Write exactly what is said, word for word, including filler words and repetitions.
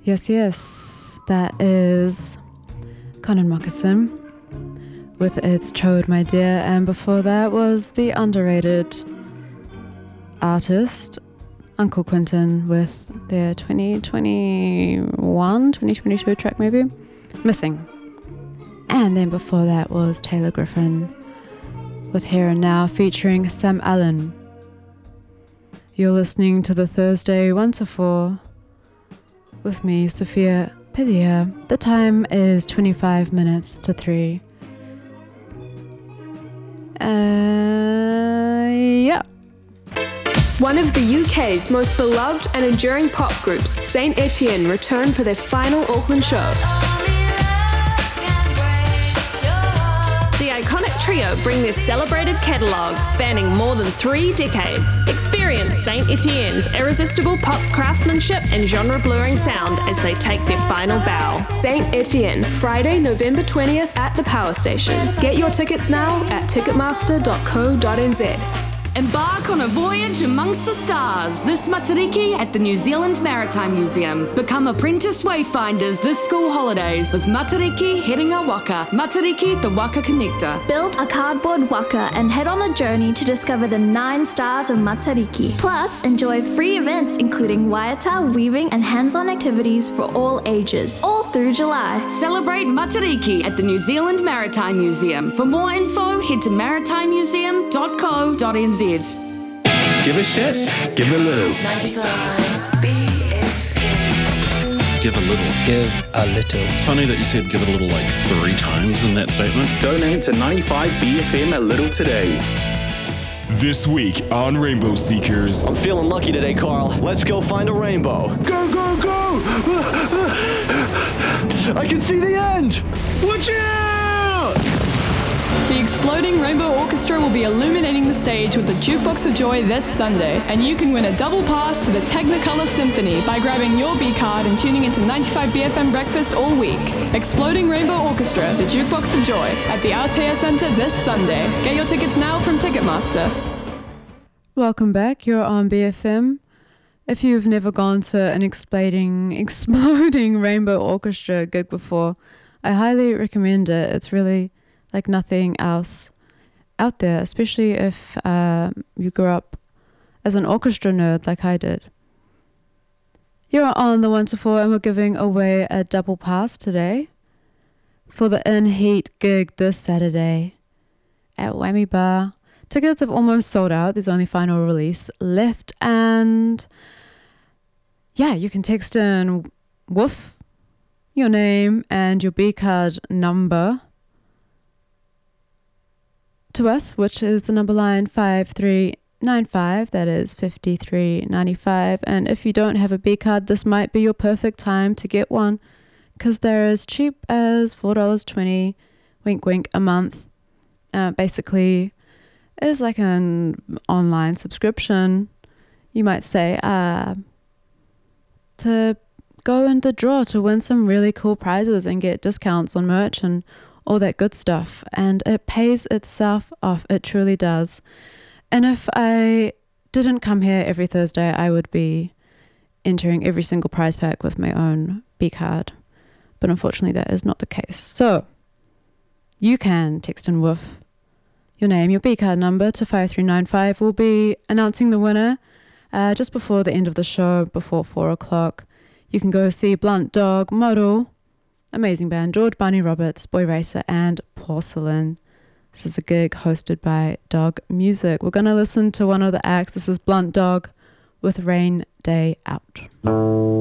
Yes, yes, that is Conan Moccasin with It's Chode My Dear, and before that was the underrated artist Uncle Quinton with their twenty twenty-one, twenty twenty-two track maybe, Missing. And then before that was Taylor Griffin with Here and Now featuring Sam Allen. You're listening to the Thursday one to four with me, Sophia Padilla. The time is twenty-five minutes to three. Uh, yeah. One of the U K's most beloved and enduring pop groups, Saint Etienne, return for their final Auckland show. The iconic trio bring their celebrated catalogue spanning more than three decades. Experience Saint Etienne's irresistible pop craftsmanship and genre-blurring sound as they take their final bow. Saint Etienne, Friday, November twentieth at the Power Station. Get your tickets now at ticketmaster dot co dot n z. Embark on a voyage amongst the stars this Matariki at the New Zealand Maritime Museum. Become apprentice wayfinders this school holidays with Matariki heading our waka. Matariki, the Waka Connector. Build a cardboard waka and head on a journey to discover the nine stars of Matariki. Plus, enjoy free events including waiata, weaving and hands-on activities for all ages. All through July. Celebrate Matariki at the New Zealand Maritime Museum. For more info, head to maritime museum dot co dot n z. Give a shit, give a little. ninety-five B F M. Give a little. Give a little. It's funny that you said give it a little like three times in that statement. Donate to ninety-five B F M a little today. This week on Rainbow Seekers. I'm feeling lucky today, Carl. Let's go find a rainbow. Go, go, go! I can see the end! Watch out! The Exploding Rainbow Orchestra will be illuminating the stage with the Jukebox of Joy this Sunday, and you can win a double pass to the Technicolor Symphony by grabbing your B card and tuning into ninety-five B F M Breakfast all week. Exploding Rainbow Orchestra, the Jukebox of Joy, at the Aotea Centre this Sunday. Get your tickets now from Ticketmaster. Welcome back, you're on B F M. If you've never gone to an exploding, exploding Rainbow Orchestra gig before, I highly recommend it. It's really like nothing else out there, especially if uh, you grew up as an orchestra nerd like I did. You're on the one to four and we're giving away a double pass today for the In Heat gig this Saturday at Whammy Bar. Tickets have almost sold out. There's only final release left, and yeah, you can text in woof, your name and your B card number to us, which is the number line five three nine five, that is fifty-three ninety-five. And if you don't have a B card, this might be your perfect time to get one, because they're as cheap as four dollars twenty, wink wink, a month. Uh, basically, it's like an online subscription, you might say, uh, to go in the draw to win some really cool prizes and get discounts on merch and all that good stuff. And it pays itself off. It truly does. And if I didn't come here every Thursday, I would be entering every single prize pack with my own B card. But unfortunately, that is not the case. So you can text in woof, your name, your B card number to five three nine five. We'll be announcing the winner uh, just before the end of the show, before four o'clock. You can go see Blunt Dog, Model, amazing band, George Barney Roberts, Boy Racer, and Porcelain. This is a gig hosted by Dog Music. We're going to listen to one of the acts. This is Blunt Dog with Rain Day Out.